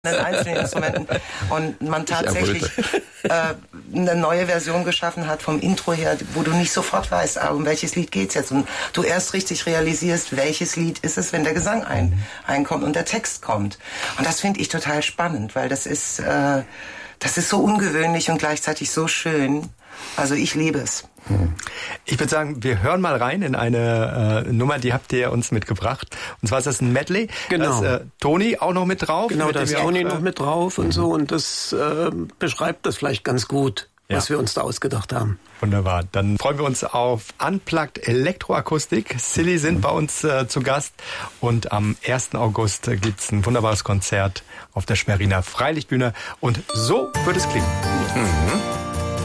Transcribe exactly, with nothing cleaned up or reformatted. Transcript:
den einzelnen Instrumenten und man tatsächlich äh, eine neue Version geschaffen hat vom Intro her, wo du nicht sofort weißt, ah, um welches Lied geht's jetzt und du erst richtig realisierst, welches Lied ist es, wenn der Gesang ein, einkommt und der Text kommt. Und das finde ich total spannend, weil das ist äh, das ist so ungewöhnlich und gleichzeitig so schön. Also ich liebe es. Ich würde sagen, wir hören mal rein in eine äh, Nummer, die habt ihr uns mitgebracht. Und zwar ist das ein Medley. Genau. Da ist äh, Toni auch noch mit drauf. Genau, da ist Toni noch äh, mit drauf und so. Und das äh, beschreibt das vielleicht ganz gut, ja. was wir uns da ausgedacht haben. Wunderbar. Dann freuen wir uns auf Unplugged Elektroakustik. Silly sind bei uns äh, zu Gast. Und am ersten August äh, gibt's ein wunderbares Konzert auf der Schweriner Freilichtbühne. Und so wird es klingen. Mhm.